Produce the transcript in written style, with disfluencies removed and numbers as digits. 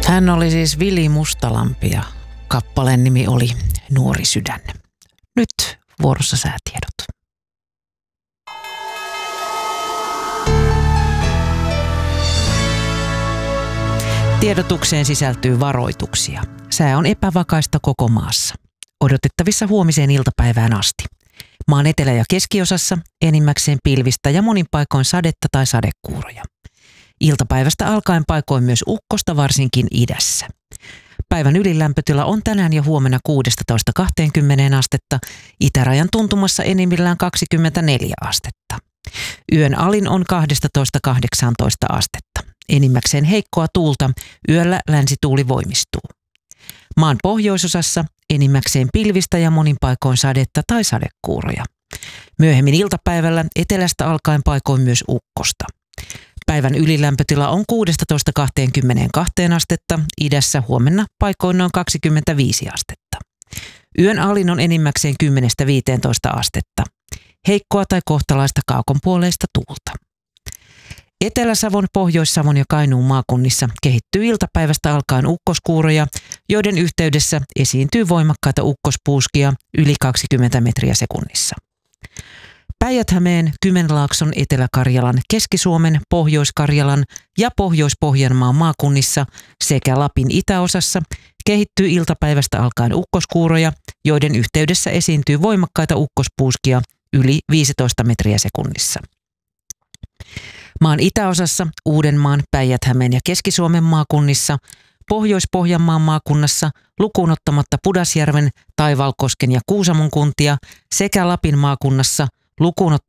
Hän oli siis Vili Mustalampi ja kappaleen nimi oli Nuori sydän. Nyt vuorossa säätiedot. Tiedotukseen sisältyy varoituksia. Sää on epävakaista koko maassa. Odotettavissa huomiseen iltapäivään asti. Maan etelä- ja keskiosassa enimmäkseen pilvistä ja monin paikoin sadetta tai sadekuuroja. Iltapäivästä alkaen paikoin myös ukkosta varsinkin idässä. Päivän ylilämpötila on tänään ja huomenna 16-20 astetta, itärajan tuntumassa enimmillään 24 astetta. Yön alin on 12-18 astetta. Enimmäkseen heikkoa tuulta, yöllä länsituuli voimistuu. Maan pohjoisosassa enimmäkseen pilvistä ja monin paikoin sadetta tai sadekuuroja. Myöhemmin iltapäivällä etelästä alkaen paikoin myös ukkosta. Päivän ylilämpötila on 16-22 astetta, idässä huomenna paikoin noin 25 astetta. Yön alin on enimmäkseen 10-15 astetta. Heikkoa tai kohtalaista kaukonpuoleista tuulta. Etelä-Savon, Pohjois-Savon ja Kainuun maakunnissa kehittyy iltapäivästä alkaen ukkoskuuroja, joiden yhteydessä esiintyy voimakkaita ukkospuuskia yli 20 metriä sekunnissa. Päijät-Hämeen, Kymenlaakson, Etelä-Karjalan, Keski-Suomen, Pohjois-Karjalan ja Pohjois-Pohjanmaan maakunnissa sekä Lapin itäosassa kehittyy iltapäivästä alkaen ukkoskuuroja, joiden yhteydessä esiintyy voimakkaita ukkospuuskia yli 15 metriä sekunnissa. Maan itäosassa, Uudenmaan, Päijät-Hämeen ja Keski-Suomen maakunnissa, Pohjois-Pohjanmaan maakunnassa lukuun ottamatta Pudasjärven, Taivalkosken ja Kuusamon kuntia sekä Lapin maakunnassa lukuun